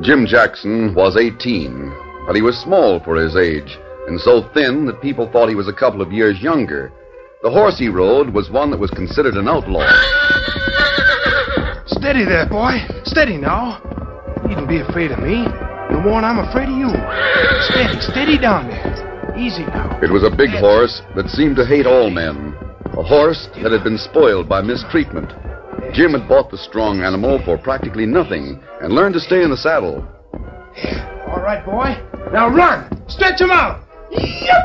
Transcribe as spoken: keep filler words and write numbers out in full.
Jim Jackson was eighteen, but he was small for his age, and so thin that people thought he was a couple of years younger. The horse he rode was one that was considered an outlaw. Steady there, boy. Steady now. You needn't be afraid of me. No more than I'm afraid of you. Steady, steady down there. Easy now. It was a big horse that seemed to hate all men. A horse that had been spoiled by mistreatment. Jim had bought the strong animal for practically nothing and learned to stay in the saddle. All right, boy. Now run. Stretch him out. Yep.